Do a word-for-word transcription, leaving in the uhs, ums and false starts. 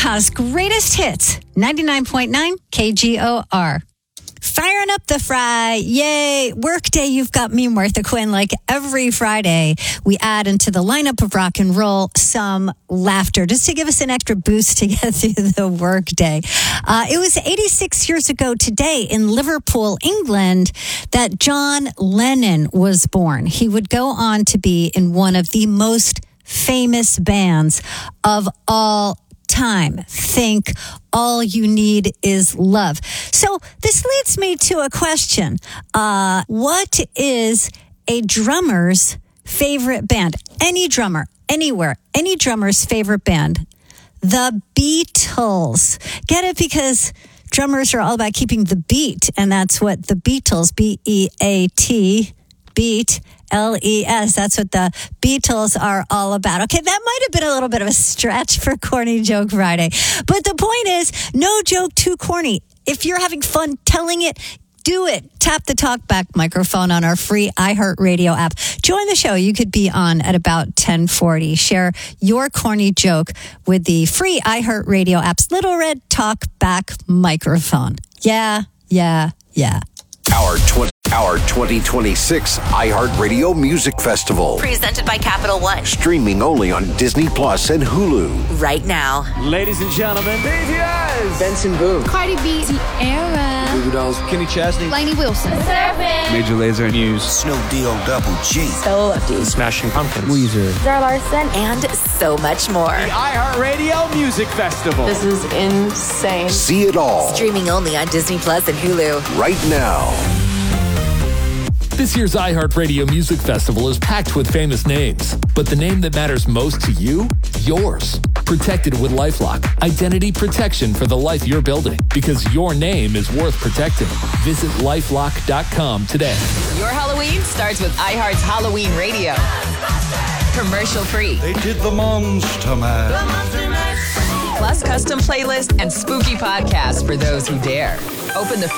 Omaha's greatest hits, ninety-nine point nine K G O R. Firing up the fry. Yay. Workday, you've got me, Martha Quinn. Like every Friday, we add into the lineup of rock and roll some laughter just to give us an extra boost to get through the workday. Uh, it was eighty-six years ago today in Liverpool, England, that John Lennon was born. He would go on to be in one of the most famous bands of all time. Think All You Need Is Love. So this leads me to a question. Uh, what is a drummer's favorite band? Any drummer, anywhere, any drummer's favorite band? The Beatles. Get it? Because drummers are all about keeping the beat, and that's what the Beatles, B E A T, beat, L E S. That's what the Beatles are all about. Okay, that might have been a little bit of a stretch for Corny Joke Friday. But the point is, no joke too corny. If you're having fun telling it, do it. Tap the talkback microphone on our free iHeartRadio app. Join the show. You could be on at about ten forty. Share your corny joke with the free iHeartRadio app's little red talkback microphone. Yeah, yeah, yeah. Our twenty Our twenty twenty-six iHeartRadio Music Festival. Presented by Capital One. Streaming only on Disney Plus and Hulu. Right now. Ladies and gentlemen, B T S. Benson Boone. Cardi B. Ciara. Goo Goo Dolls. Kenny Chesney. Lainey Wilson. Surfing. Major Lazer. Muse. Snoop D-O Double G. Stella Lefty. Smashing Pumpkins. Weezer. Zara Larson. And so much more. The iHeartRadio Music Festival. This is insane. See it all. Streaming only on Disney Plus and Hulu. Right now. This year's iHeartRadio Music Festival is packed with famous names, but the name that matters most to you? Yours. Protected with LifeLock. Identity protection for the life you're building, because your name is worth protecting. Visit lifelock dot com today. Your Halloween starts with iHeart's Halloween Radio. Commercial free. They did the Monster Mash. Plus custom playlist and spooky podcasts for those who dare. Open the